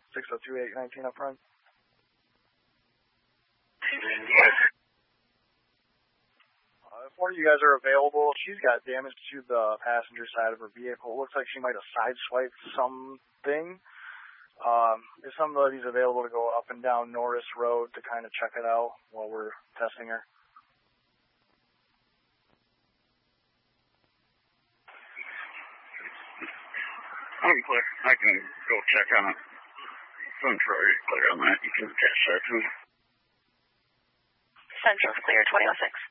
602-819 up front. If one of you guys are available, she's got damage to the passenger side of her vehicle. It looks like she might have sideswiped something. Is somebody available to go up and down Norris Road to kind of check it out while we're testing her? I'm clear. I can go check on it. Central is clear on that. You can attach that to me. Central's clear, 2006.